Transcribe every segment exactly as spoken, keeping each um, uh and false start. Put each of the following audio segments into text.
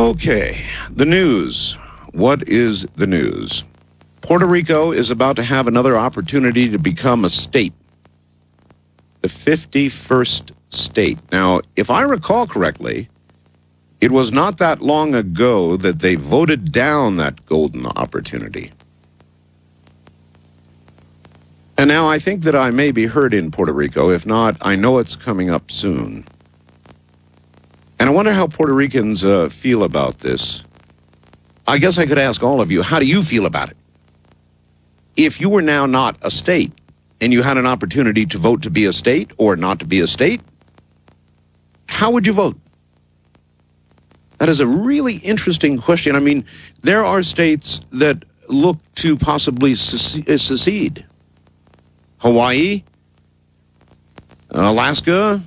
Okay, the news. What is the news? Puerto Rico is about to have another opportunity to become a state. The fifty-first state. Now, if I recall correctly, it was not that long ago that they voted down that golden opportunity. And now I think that I may be heard in Puerto Rico. If not, I know it's coming up soon. And I wonder how Puerto Ricans uh, feel about this. I guess I could ask all of you, how do you feel about it? If you were now not a state, and you had an opportunity to vote to be a state or not to be a state, how would you vote? That is a really interesting question. I mean, there are states that look to possibly secede. Hawaii, Alaska,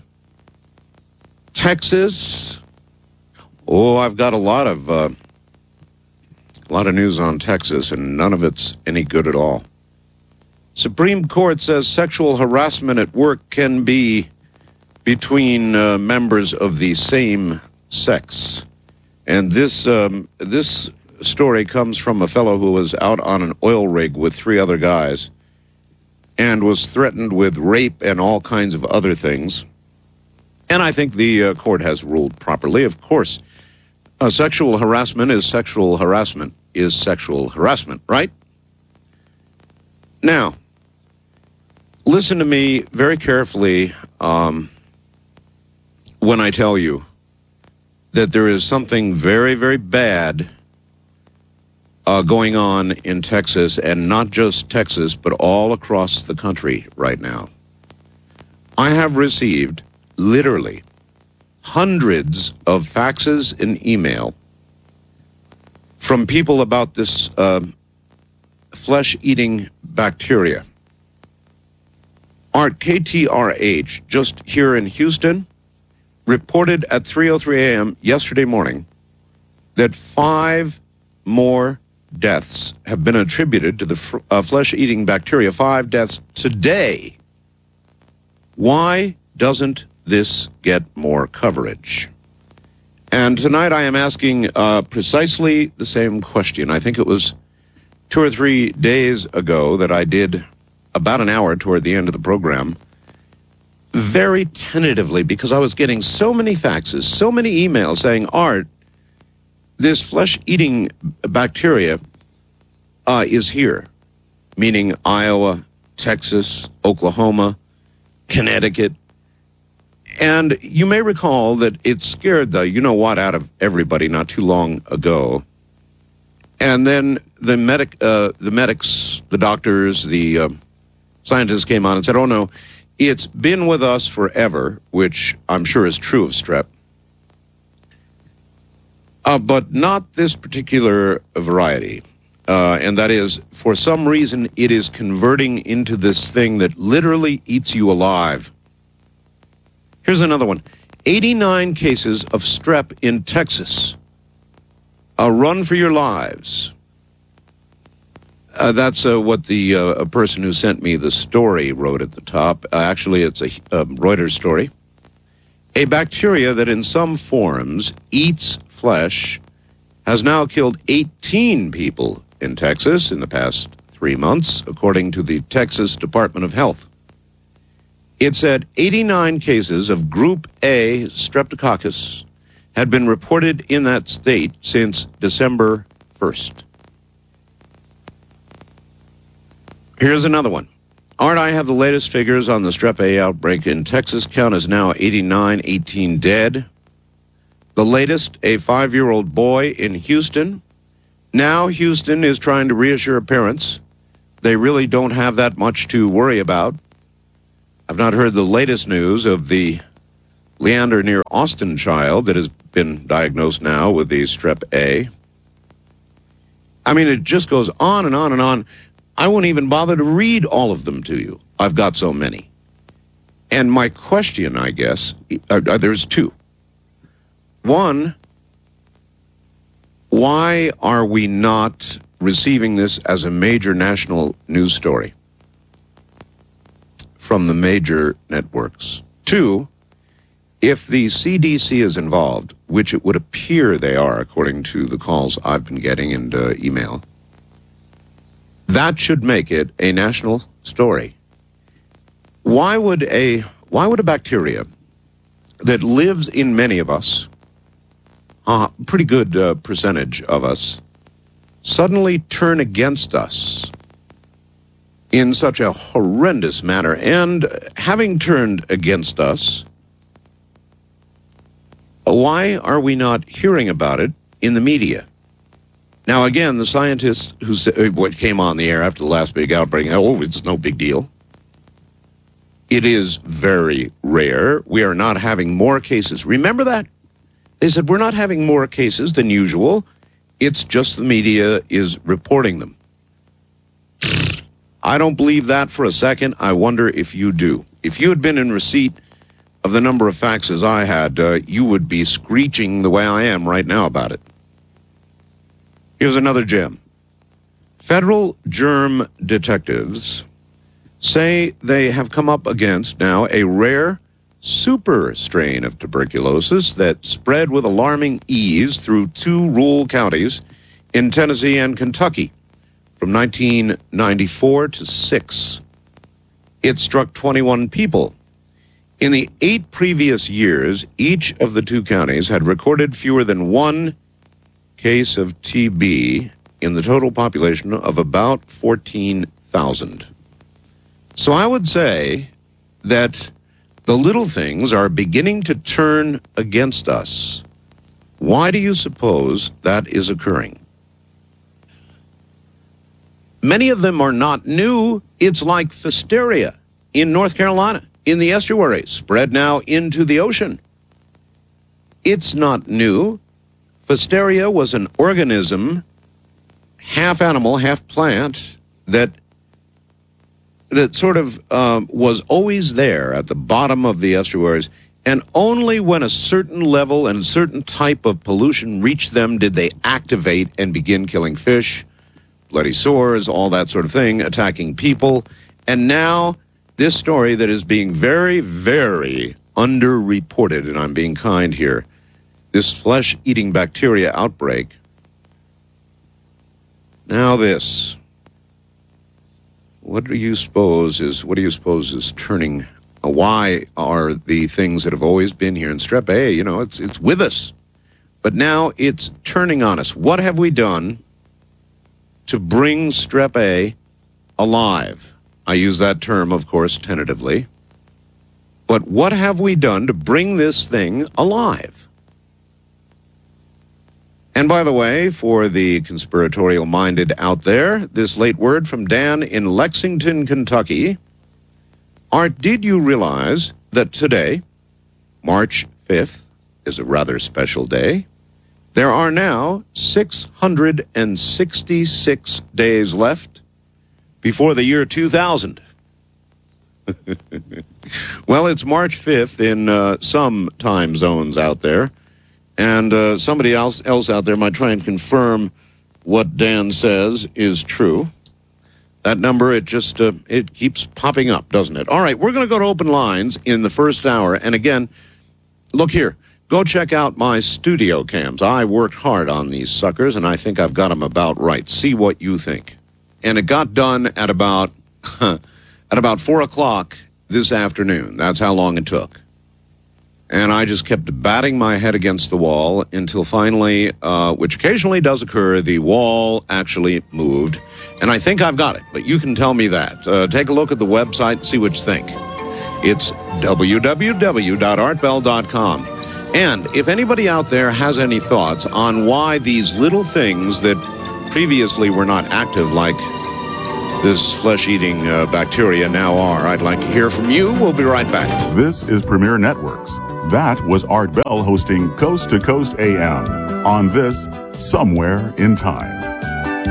Texas. Oh, I've got a lot of uh, a lot of news on Texas, and none of it's any good at all. Supreme Court says sexual harassment at work can be between uh, members of the same sex. And this um, this story comes from a fellow who was out on an oil rig with three other guys and was threatened with rape and all kinds of other things. And I think the uh, court has ruled properly. Of course, uh, sexual harassment is sexual harassment is sexual harassment, right? Now, listen to me very carefully um, when I tell you that there is something very, very bad uh, going on in Texas, and not just Texas, but all across the country right now. I have received literally hundreds of faxes and email from people about this uh, flesh-eating bacteria. Our K T R H, just here in Houston, reported at three oh three a.m. yesterday morning that five more deaths have been attributed to the fr- uh, flesh-eating bacteria. Five deaths today. Why doesn't this get more coverage? And tonight I am asking uh, precisely the same question. I think it was two or three days ago that I did about an hour toward the end of the program, very tentatively, because I was getting so many faxes, so many emails saying, Art, this flesh-eating bacteria uh, is here, meaning Iowa, Texas, Oklahoma, Connecticut. And you may recall that it scared the you-know-what out of everybody not too long ago. And then the medic, uh, the medics, the doctors, the uh, scientists came on and said, oh, no, it's been with us forever, which I'm sure is true of strep. Uh, but not this particular variety. Uh, and that is, for some reason, it is converting into this thing that literally eats you alive. Here's another one. eighty-nine cases of strep in Texas. Uh, run for your lives. Uh, that's uh, what the uh, a person who sent me the story wrote at the top. Uh, actually, it's a, a Reuters story. A bacteria that in some forms eats flesh has now killed eighteen people in Texas in the past three months, according to the Texas Department of Health. It said eighty-nine cases of Group A streptococcus had been reported in that state since December first. Here's another one. Art, I have the latest figures on the strep A outbreak in Texas. Count is now eighty-nine, eighteen dead. The latest, a five-year-old boy in Houston. Now Houston is trying to reassure parents they really don't have that much to worry about. I've not heard the latest news of the Leander near Austin child that has been diagnosed now with the strep A. I mean, it just goes on and on and on. I won't even bother to read all of them to you. I've got so many. And my question, I guess, uh, there's two. One, why are we not receiving this as a major national news story from the major networks? Two, If the C D C is involved, which it would appear they are, according to the calls I've been getting and uh, email, that should make it a national story. Why would a why would a bacteria that lives in many of us, a pretty good uh, percentage of us, suddenly turn against us in such a horrendous manner? And having turned against us, why are we not hearing about it in the media? Now, again, the scientists who said, what came on the air after the last big outbreak, oh, it's no big deal. It is very rare. We are not having more cases. Remember that? They said, we're not having more cases than usual. It's just the media is reporting them. I don't believe that for a second. I wonder if you do. If you had been in receipt of the number of faxes I had, uh, you would be screeching the way I am right now about it. Here's another gem. Federal germ detectives say they have come up against now a rare super strain of tuberculosis that spread with alarming ease through two rural counties in Tennessee and Kentucky from nineteen ninety-four to six. It struck twenty-one people. In the eight previous years, each of the two counties had recorded fewer than one case of T B in the total population of about fourteen thousand. So I would say that the little things are beginning to turn against us. Why do you suppose that is occurring? Many of them are not new. It's like Pfiesteria in North Carolina, in the estuary, spread now into the ocean. It's not new. Pfiesteria was an organism, half animal, half plant, that that sort of um, was always there at the bottom of the estuaries, and only when a certain level and a certain type of pollution reached them did they activate and begin killing fish, bloody sores, all that sort of thing, attacking people. And now this story that is being very, very underreported, and I'm being kind here, this flesh-eating bacteria outbreak. Now this. What do you suppose is what do you suppose is turning? Uh, why are the things that have always been here in Strep A, you know, it's it's with us, but now it's turning on us. What have we done to bring Strep A alive? I use that term, of course, tentatively. But what have we done to bring this thing alive? And by the way, for the conspiratorial-minded out there, this late word from Dan in Lexington, Kentucky. Art, did you realize that today, March fifth, is a rather special day? There are now six hundred sixty-six days left before the year two thousand. Well, it's March fifth in uh, some time zones out there. And uh, somebody else else out there might try and confirm what Dan says is true. That number, it just uh, it keeps popping up, doesn't it? All right, we're going to go to open lines in the first hour. And again, look here. Go check out my studio cams. I worked hard on these suckers, and I think I've got them about right. See what you think. And it got done at about at about four o'clock this afternoon. That's how long it took. And I just kept batting my head against the wall until finally, uh, which occasionally does occur, the wall actually moved. And I think I've got it, but you can tell me that. Uh, take a look at the website and see what you think. It's w w w dot art bell dot com. And if anybody out there has any thoughts on why these little things that previously were not active, like this flesh-eating uh, bacteria, now are, I'd like to hear from you. We'll be right back. This is Premier Networks. That was Art Bell hosting Coast to Coast A M on this Somewhere in Time.